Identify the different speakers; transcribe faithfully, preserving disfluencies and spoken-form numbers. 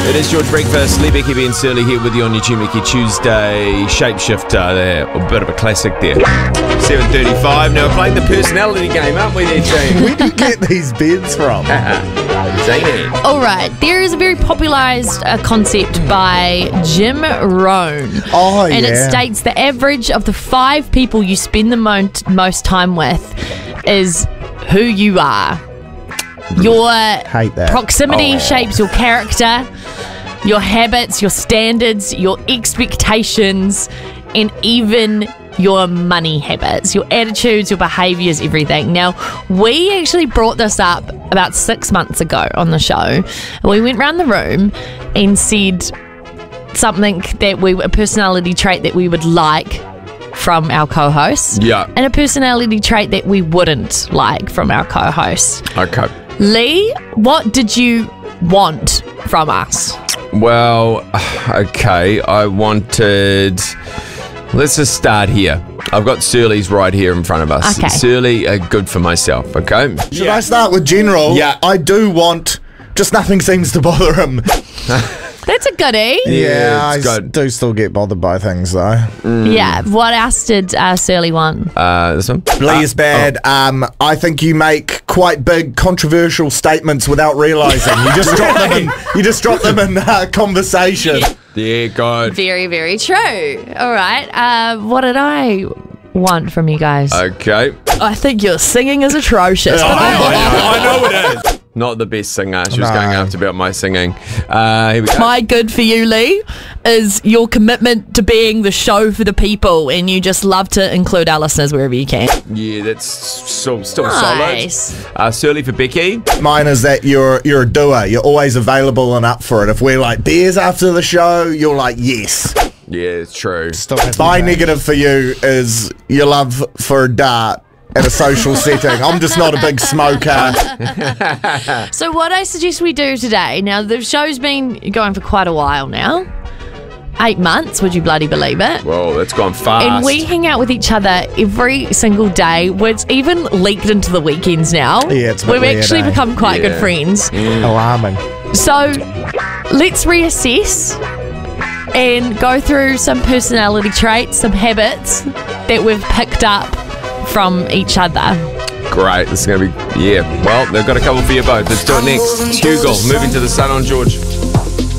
Speaker 1: It is George Breakfast. Lee, Becky, Ben, Surly here with you on your Tumiki Tuesday Shapeshifter there. A bit of a classic there. seven thirty-five. Now we're playing the personality game, aren't we there, team?
Speaker 2: Where do you get these beds from?
Speaker 1: Zany.
Speaker 3: All right, there is a very popularised uh, concept by Jim Rohn.
Speaker 2: Oh,
Speaker 3: and
Speaker 2: yeah.
Speaker 3: it states the average of the five people you spend the mo- most time with is who you are. Your
Speaker 2: Hate that.
Speaker 3: proximity
Speaker 1: Oh.
Speaker 3: shapes your character, your habits, your standards, your expectations, and even your money habits, your attitudes, your behaviours, everything. Now, we actually brought this up about six months ago on the show. We went around the room and said something that we, a personality trait that we would like from our co-hosts.
Speaker 1: Yeah.
Speaker 3: And a personality trait that we wouldn't like from our co-hosts.
Speaker 1: Okay.
Speaker 3: Lee, what did you want from us?
Speaker 1: Well, okay. I wanted... Let's just start here. I've got Surly's right here in front of us.
Speaker 3: Okay.
Speaker 1: Surly, uh, good for myself, okay?
Speaker 2: Should I start with general?
Speaker 1: Yeah.
Speaker 2: I do want... Just nothing seems to bother him.
Speaker 3: That's a goodie.
Speaker 1: Yeah,
Speaker 2: I
Speaker 1: it's
Speaker 2: s-
Speaker 1: good.
Speaker 2: do still get bothered by things, though.
Speaker 3: Yeah. What else did uh, Surly want?
Speaker 1: Uh, this one?
Speaker 2: Lee is bad. Um, I think you make quite big, controversial statements without realising. You just drop them in, you just drop them in uh, conversation.
Speaker 1: Yeah, good.
Speaker 3: Very, very true. All right. Uh, what did I want from you guys?
Speaker 1: Okay.
Speaker 3: I think your singing is atrocious. but I-
Speaker 1: I know it is. Not the best singer. She was
Speaker 2: No.
Speaker 1: going after about my singing. Uh, here we go.
Speaker 3: My good for you, Lee, is your commitment to being the show for the people, and you just love to include our listeners wherever you can.
Speaker 1: Yeah, that's still, still
Speaker 3: Nice.
Speaker 1: solid. Uh, Surly for Becky.
Speaker 2: Mine is that you're you're a doer. You're always available and up for it. If we're like beers after the show, you're like yes.
Speaker 1: Yeah, it's true.
Speaker 2: My negative for you is your love for a dart at a social setting. I'm just not a big smoker.
Speaker 3: So what I suggest we do today, now the show's been going for quite a while now. Eight months, would you bloody believe it?
Speaker 1: Whoa, that's gone fast.
Speaker 3: And we hang out with each other every single day. It's even leaked into the weekends now.
Speaker 2: Yeah, it's a bit
Speaker 3: We've
Speaker 2: weird,
Speaker 3: actually
Speaker 2: eh?
Speaker 3: become quite
Speaker 1: Yeah.
Speaker 3: good friends.
Speaker 2: Alarming.
Speaker 3: So let's reassess and go through some personality traits, some habits that we've picked up from each other.
Speaker 1: Great. This is going to be, yeah. Well, they've got a couple for you both. Let's do it next. It's Hugel, moving to the sun on George.